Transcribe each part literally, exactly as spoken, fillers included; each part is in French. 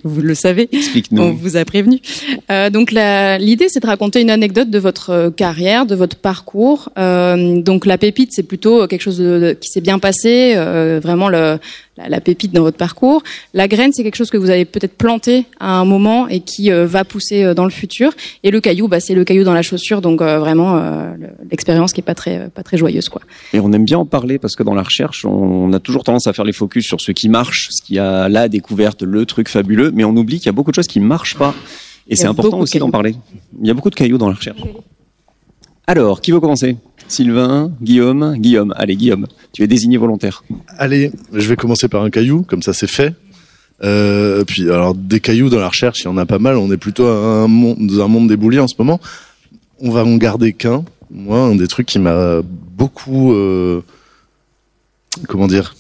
vous le savez. Explique-nous. On vous a prévenu. Euh, donc la, l'idée, c'est de raconter une anecdote de votre carrière, de votre parcours. Euh, donc la pépite, c'est plutôt quelque chose de, de, qui s'est bien passé, euh, vraiment le, la, la pépite dans votre parcours. La graine, c'est quelque chose que vous avez peut-être planté à un moment et qui euh, va pousser euh, dans le futur. Et le caillou, bah, c'est le caillou dans la chaussure, donc euh, vraiment euh, l'expérience qui est pas très, pas très joyeuse, quoi. Et on aime bien en parler parce que dans la recherche, on a toujours tendance à faire les focus sur ce qui marche, ce qui a la découverte, le truc fabuleux, mais on oublie qu'il y a beaucoup de choses qui ne marchent pas. Et c'est important aussi d'en parler. Il y a beaucoup de cailloux dans la recherche. Alors, qui veut commencer ? Sylvain, Guillaume, Guillaume. Allez, Guillaume, tu es désigné volontaire. Allez, je vais commencer par un caillou, comme ça c'est fait. Euh, puis, alors, des cailloux dans la recherche, il y en a pas mal. On est plutôt un monde, dans un monde déboulié en ce moment. On va en garder qu'un. Moi, un des trucs qui m'a beaucoup, euh, comment dire,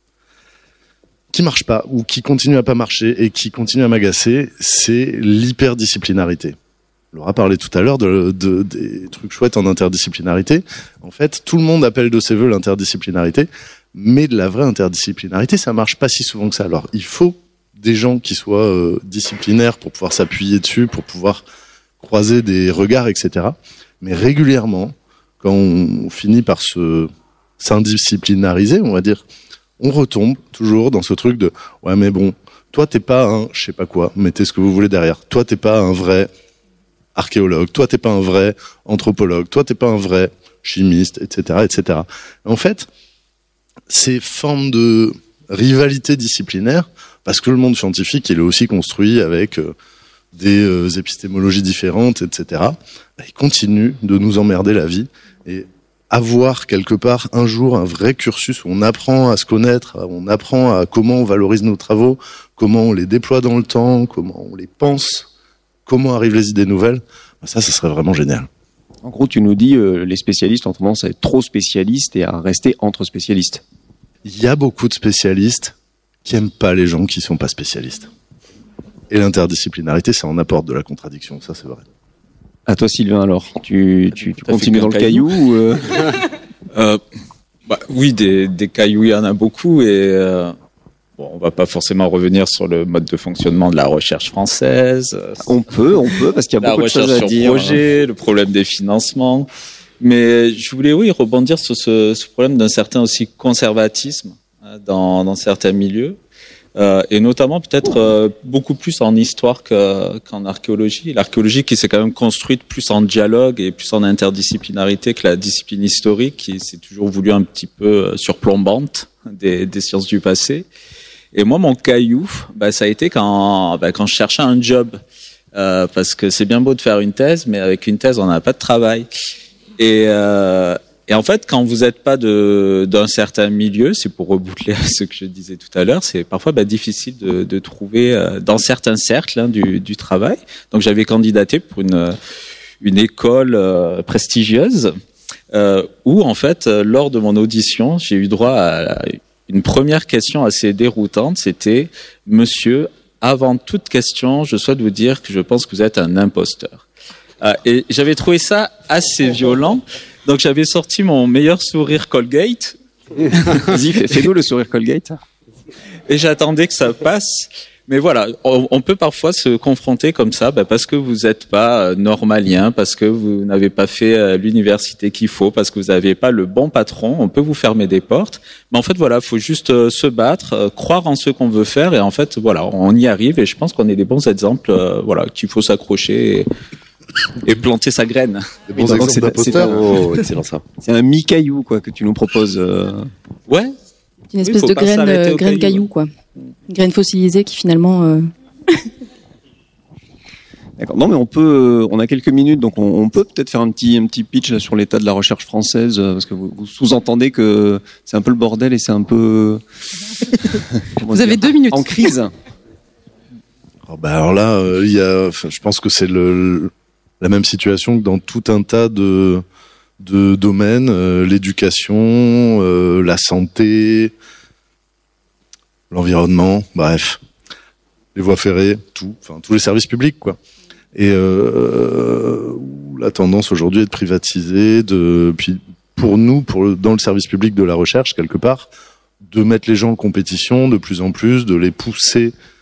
qui marche pas ou qui continue à pas marcher et qui continue à m'agacer, c'est l'hyperdisciplinarité. Laura parlait tout à l'heure de, de, des trucs chouettes en interdisciplinarité. En fait, tout le monde appelle de ses voeux l'interdisciplinarité, mais de la vraie interdisciplinarité, ça marche pas si souvent que ça. Alors, il faut des gens qui soient euh, disciplinaires pour pouvoir s'appuyer dessus, pour pouvoir croiser des regards, et cetera. Mais régulièrement, quand on finit par se s'indisciplinariser, on va dire, on retombe toujours dans ce truc de « ouais, mais bon, toi, t'es pas un je sais pas quoi, mettez ce que vous voulez derrière. Toi, t'es pas un vrai archéologue. Toi, t'es pas un vrai anthropologue. Toi, t'es pas un vrai chimiste, et cetera, et cetera. » En fait, ces formes de rivalité disciplinaire, parce que le monde scientifique, il est aussi construit avec euh, des euh, épistémologies différentes, et cetera, bah, il continue de nous emmerder la vie. Et avoir quelque part un jour un vrai cursus où on apprend à se connaître, on apprend à comment on valorise nos travaux, comment on les déploie dans le temps, comment on les pense, comment arrivent les idées nouvelles, ça, ça serait vraiment génial. En gros, tu nous dis, euh, les spécialistes ont tendance à être trop spécialistes et à rester entre spécialistes. Il y a beaucoup de spécialistes qui aiment pas les gens qui sont pas spécialistes. Et l'interdisciplinarité, ça en apporte de la contradiction, ça c'est vrai. À toi, Sylvain, alors, tu, tu, tu continues dans le caillou, caillou ou euh... euh, bah, oui, des, des cailloux, il y en a beaucoup et euh, bon, on va pas forcément revenir sur le mode de fonctionnement de la recherche française. On peut, on peut, parce qu'il y a beaucoup de choses à dire. La recherche sur projet, le problème des financements. Mais je voulais, oui, rebondir sur ce, ce problème d'un certain aussi conservatisme hein, dans, dans certains milieux. Euh, et notamment peut-être euh, beaucoup plus en histoire que, qu'en archéologie. L'archéologie qui s'est quand même construite plus en dialogue et plus en interdisciplinarité que la discipline historique qui s'est toujours voulu un petit peu surplombante des, des sciences du passé. Et moi, mon caillou, bah, ça a été quand, bah, quand je cherchais un job. Euh, parce que c'est bien beau de faire une thèse, mais avec une thèse, on n'a pas de travail. Et... Euh, Et en fait, quand vous n'êtes pas de, d'un certain milieu, c'est pour reboucler à ce que je disais tout à l'heure, c'est parfois bah, difficile de, de trouver euh, dans certains cercles hein, du, du travail. Donc j'avais candidaté pour une, une école euh, prestigieuse euh, où en fait, euh, lors de mon audition, j'ai eu droit à une première question assez déroutante. C'était « Monsieur, avant toute question, je souhaite vous dire que je pense que vous êtes un imposteur. Euh, » Et j'avais trouvé ça assez violent. Donc j'avais sorti mon meilleur sourire Colgate. Vas-y, fais, fais-nous le sourire Colgate. Et j'attendais que ça passe. Mais voilà, on, on peut parfois se confronter comme ça, bah, parce que vous n'êtes pas normalien, parce que vous n'avez pas fait euh, l'université qu'il faut, parce que vous n'avez pas le bon patron. On peut vous fermer des portes. Mais en fait, voilà, faut juste euh, se battre, euh, croire en ce qu'on veut faire, et en fait, voilà, on y arrive. Et je pense qu'on est des bons exemples, euh, voilà, qu'il faut s'accrocher. Et... et planter sa graine. Des bons exemples d'imposteurs. Oh, excellent ça. C'est un mi-caillou quoi que tu nous proposes. Euh... Ouais. Une espèce oui, de graine, euh, graine caillou, caillou quoi. Une graine fossilisée qui finalement. Euh... D'accord. Non mais on peut, on a quelques minutes donc on, on peut peut-être faire un petit un petit pitch là, sur l'état de la recherche française parce que vous, vous sous-entendez que c'est un peu le bordel et c'est un peu. Vous avez deux minutes. En crise. Alors, bah alors là, il euh, y a, enfin, je pense que c'est le, le la même situation que dans tout un tas de, de domaines, euh, l'éducation, euh, la santé, l'environnement, bref, les voies ferrées, tout, enfin tous les services publics, quoi. Et euh, la tendance aujourd'hui est de privatiser, de, puis pour nous, pour le, dans le service public de la recherche quelque part, de mettre les gens en compétition de plus en plus, de les pousser